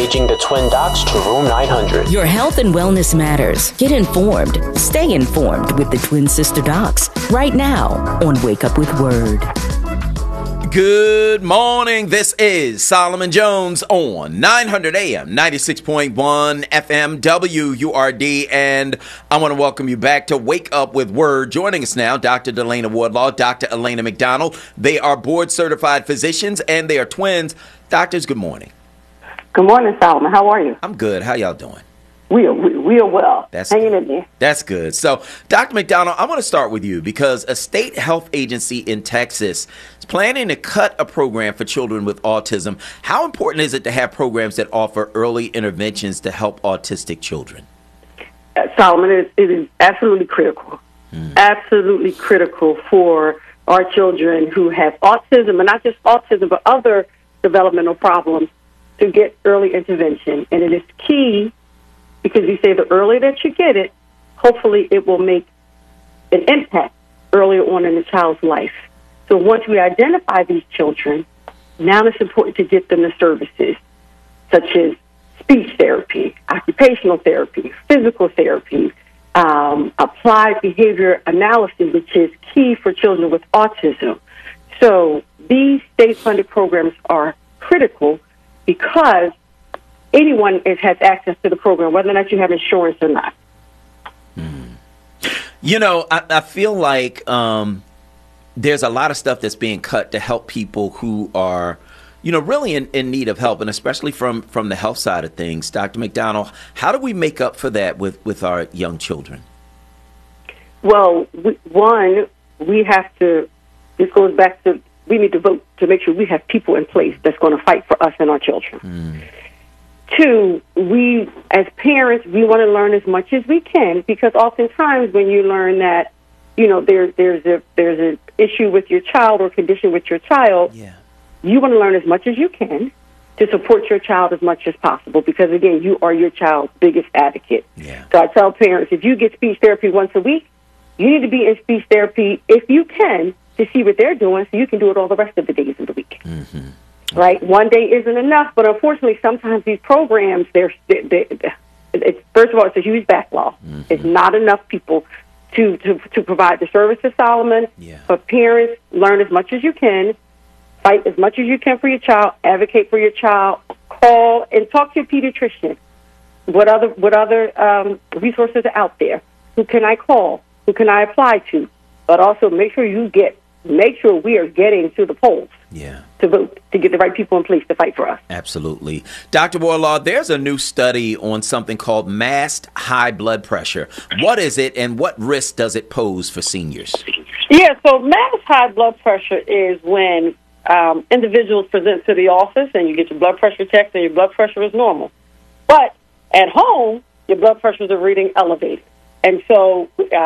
paging the Twin Docs to room 900. Your health and wellness matters. Get informed. Stay informed with the Twin Sister Docs right now on Wake Up with Word. Good morning. This is Solomon Jones on 900 AM, 96.1 FM, WURD, and I want to welcome you back to Wake Up with Word. Joining us now, Dr. Delana Wardlaw, Dr. Elena McDonald. They are board-certified physicians, and they are twins. Doctors, good morning. Good morning, Solomon. How are you? I'm good. How y'all doing? We are well. Hanging in there. That's good. So, Dr. McDonald, I want to start with you because a state health agency in Texas is planning to cut a program for children with autism. How important is it to have programs that offer early interventions to help autistic children? Solomon, it is absolutely critical. Absolutely critical for our children who have autism, and not just autism, but other developmental problems, to get early intervention. And it is key because you say the earlier that you get it, hopefully it will make an impact earlier on in the child's life. So once we identify these children, now it's important to get them the services such as speech therapy, occupational therapy, physical therapy, applied behavior analysis, which is key for children with autism. So these state-funded programs are critical because anyone has access to the program, whether or not you have insurance or not. You know, I feel like there's a lot of stuff that's being cut to help people who are, you know, really in need of help, and especially from the health side of things. Dr. McDonald, how do we make up for that with our young children? Well, we have to, this goes back to, we need to vote to make sure we have people in place that's going to fight for us and our children. Two, we, as parents, we want to learn as much as we can, because oftentimes when you learn that, you know, there's an issue with your child or condition with your child, you want to learn as much as you can to support your child as much as possible, because, again, you are your child's biggest advocate. So I tell parents, if you get speech therapy once a week, you need to be in speech therapy, if you can, to see what they're doing so you can do it all the rest of the days of the week. Right? One day isn't enough, but unfortunately, sometimes these programs, first of all, it's a huge backlog. It's not enough people to provide the services, Solomon. But parents, learn as much as you can, fight as much as you can for your child, advocate for your child, call and talk to your pediatrician. What other resources are out there? Who can I call? Who can I apply to? But also make sure we are getting to the polls. To vote, to get the right people in place to fight for us. Absolutely. Dr. Wardlaw, there's a new study on something called masked high blood pressure. What is it, and what risk does it pose for seniors? So masked high blood pressure is when individuals present to the office and you get your blood pressure checked and your blood pressure is normal. But at home, your blood pressures are reading elevated. And so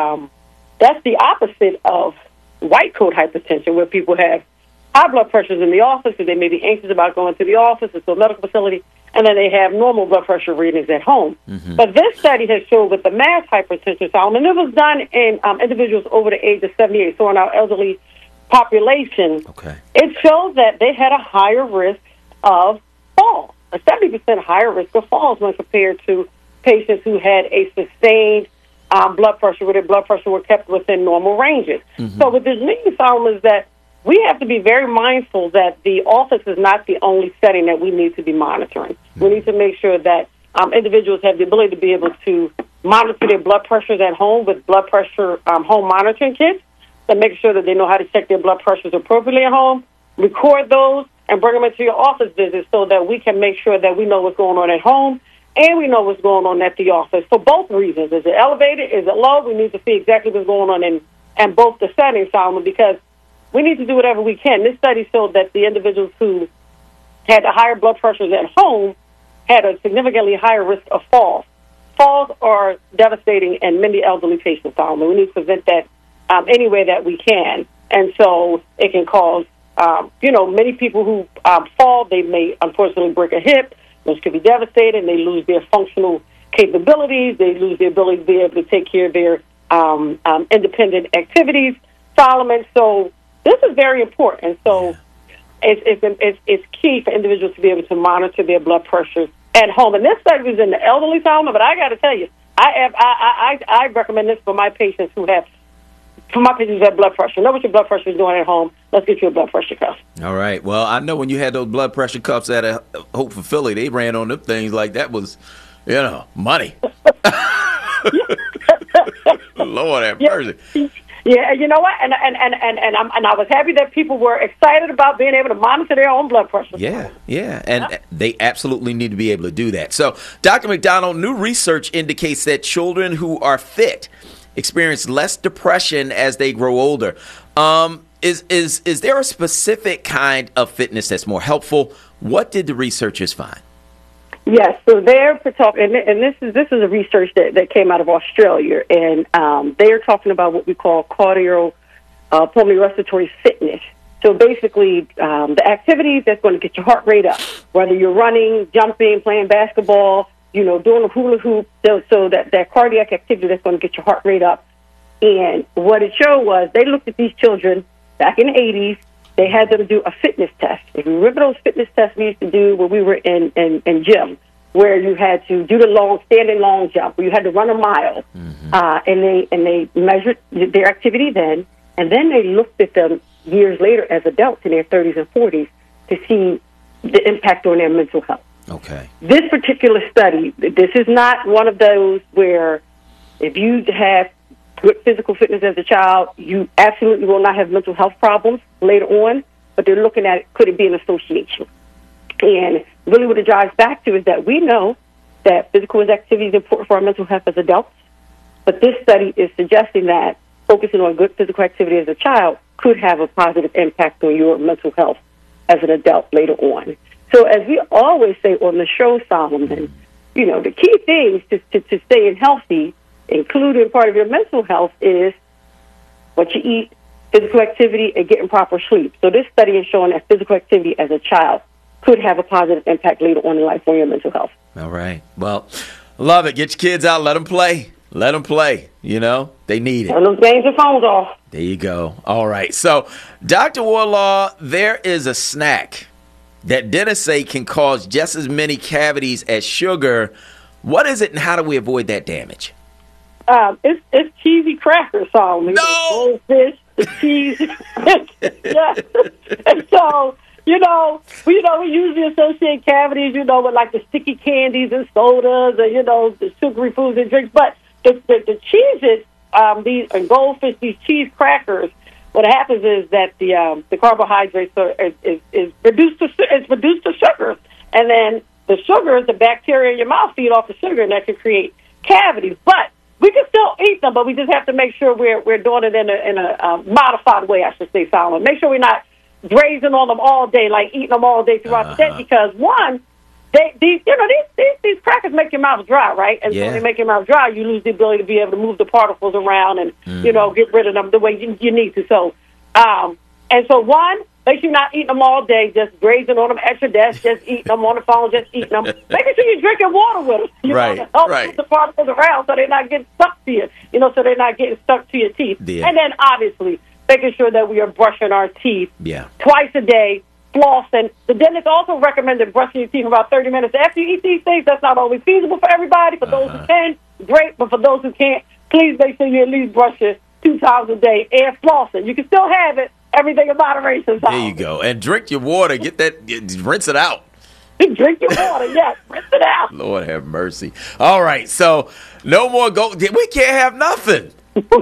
that's the opposite of white coat hypertension, where people have high blood pressures in the office, and they may be anxious about going to the office or to a medical facility, and then they have normal blood pressure readings at home. But this study has shown with the masked hypertension, Solomon, it was done in individuals over the age of 78, so in our elderly population, it shows that they had a higher risk of falls, a 70% higher risk of falls when compared to patients who had a sustained blood pressure, where their blood pressure were kept within normal ranges. So what this means, Solomon, is that we have to be very mindful that the office is not the only setting that we need to be monitoring. We need to make sure that individuals have the ability to be able to monitor their blood pressures at home with blood pressure home monitoring kits, and make sure that they know how to check their blood pressures appropriately at home, record those, and bring them into your office visits so that we can make sure that we know what's going on at home and we know what's going on at the office for both reasons. Is it elevated? Is it low? We need to see exactly what's going on in both the settings, Solomon, because we need to do whatever we can. This study showed that the individuals who had the higher blood pressures at home had a significantly higher risk of falls. Falls are devastating in many elderly patients, Solomon. We need to prevent that any way that we can. And so it can cause, many people who fall, they may unfortunately break a hip, which could be devastating. They lose their functional capabilities. They lose the ability to be able to take care of their independent activities, Solomon. So this is very important. So it's key for individuals to be able to monitor their blood pressures at home. And this study was in the elderly, Solomon, but I got to tell you, I recommend this for my patients who have blood pressure. Know what your blood pressure is doing at home. Let's get you a blood pressure cuff. All right. Well, I know when you had those blood pressure cuffs at Hope for Philly, they ran on them things like that was, money. Lord have mercy. Yeah, you know what? And I was happy that people were excited about being able to monitor their own blood pressure. Yeah. And they absolutely need to be able to do that. So, Dr. McDonald, new research indicates that children who are fit experience less depression as they grow older. Is there a specific kind of fitness that's more helpful? What did the researchers find? Yes, so they're talking, and this is a research that came out of Australia, and they're talking about what we call cardiopulmonary respiratory fitness. So basically, the activities that's going to get your heart rate up, whether you're running, jumping, playing basketball, doing a hula hoop, so that cardiac activity that's going to get your heart rate up. And what it showed was they looked at these children back in the 80s. They had them do a fitness test. If you remember those fitness tests we used to do when we were in gym, where you had to do the standing long jump, where you had to run a mile, and they measured their activity then, and then they looked at them years later as adults in their 30s and 40s to see the impact on their mental health. Okay. This particular study, this is not one of those where if you have good physical fitness as a child, you absolutely will not have mental health problems later on, but they're looking at could it be an association. And really what it drives back to is that we know that physical activity is important for our mental health as adults, but this study is suggesting that focusing on good physical activity as a child could have a positive impact on your mental health as an adult later on. So as we always say on the show, Solomon, the key things to staying healthy, including part of your mental health, is what you eat, physical activity, and getting proper sleep. So this study is showing that physical activity as a child could have a positive impact later on in life on your mental health. All right. Well, love it. Get your kids out. Let them play. Let them play. They need it. Turn those games and phones off. There you go. All right. So, Dr. Wardlaw, there is a snack that dentists say can cause just as many cavities as sugar. What is it, and how do we avoid that damage? It's cheesy crackers, Solomon. No! Goldfish, the cheese. Yeah. And so, we usually associate cavities, with like the sticky candies and sodas and, the sugary foods and drinks. But the cheeses, these and goldfish, these cheese crackers, what happens is that the carbohydrates is reduced to sugars, and then the sugars, the bacteria in your mouth feed off the sugar, and that can create cavities. But we can still eat them, but we just have to make sure we're doing it in a modified way, I should say, Solomon. Make sure we're not grazing on them all day, like eating them all day throughout the day, because one, these crackers make your mouth dry, right? And so when they make your mouth dry, you lose the ability to be able to move the particles around and get rid of them the way you need to. So, and so one, make sure you're not eating them all day, just grazing on them at your desk, just eating them on the phone, just eating them. Making sure you're drinking water with them, to help move the particles around so they're not getting stuck to you, so they're not getting stuck to your teeth. Yeah. And then obviously making sure that we are brushing our teeth twice a day, flossing. The dentist also recommended brushing your teeth about 30 minutes after you eat these things. That's not always feasible for everybody. For those who can, great. But for those who can't, please make sure you at least brush it 2 times a day and flossing. You can still have it. Everything in moderation. There you go. And drink your water. Rinse it out. Drink your water, yes. Rinse it out. Lord have mercy. All right. So no more we can't have nothing.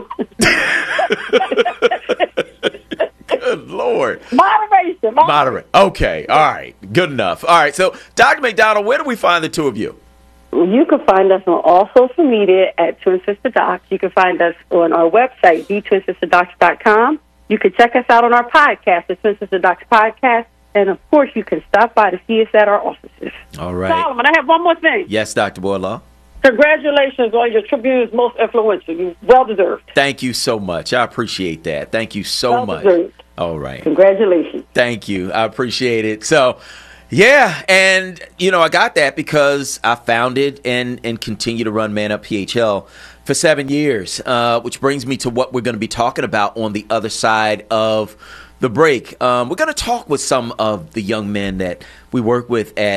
Good Lord. Moderation. Okay. All right. Good enough. All right. So, Dr. McDonald, where do we find the two of you? You can find us on all social media at Twin Sister Docs. You can find us on our website, thetwinsisterdocs.com. You can check us out on our podcast, the Twin Sister Docs Podcast. And, of course, you can stop by to see us at our offices. All right. Solomon, I have one more thing. Yes, Dr. Wardlaw. Congratulations on your Tribune's Most Influential. You well-deserved. Thank you so much. I appreciate that. Thank you so much. All right. Congratulations. Thank you. I appreciate it. So, yeah, and, I got that because I founded and continue to run Man Up PHL for 7 years, which brings me to what we're going to be talking about on the other side of the break. We're going to talk with some of the young men that we work with at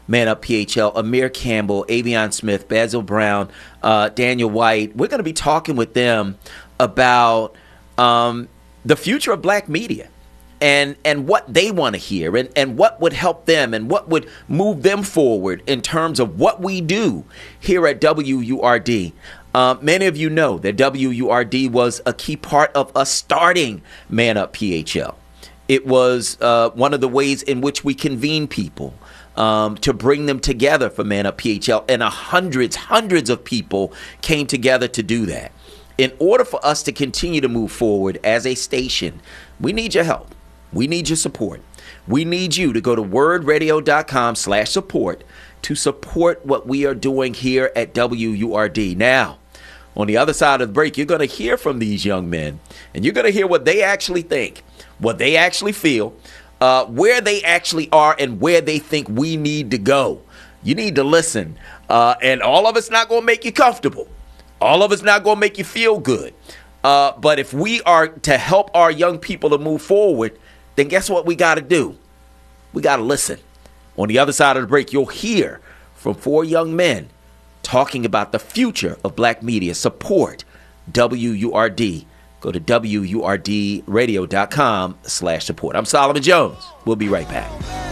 Man Up PHL, Amir Campbell, Avion Smith, Basil Brown, Daniel White. We're going to be talking with them about the future of black media and what they want to hear and what would help them and what would move them forward in terms of what we do here at WURD. Many of you know that WURD was a key part of us starting Man Up PHL. It was one of the ways in which we convene people to bring them together for Man Up PHL, and hundreds of people came together to do that. In order for us to continue to move forward as a station, we need your help. We need your support. We need you to go to wordradio.com/support to support what we are doing here at WURD. Now, on the other side of the break, you're going to hear from these young men, and you're going to hear what they actually think, what they actually feel, where they actually are, and where they think we need to go. You need to listen, and all of it's not going to make you comfortable. All of it's not going to make you feel good. But if we are to help our young people to move forward, then guess what we got to do? We got to listen. On the other side of the break, you'll hear from 4 young men talking about the future of black media. Support WURD. Go to WURDradio.com/support. I'm Solomon Jones. We'll be right back.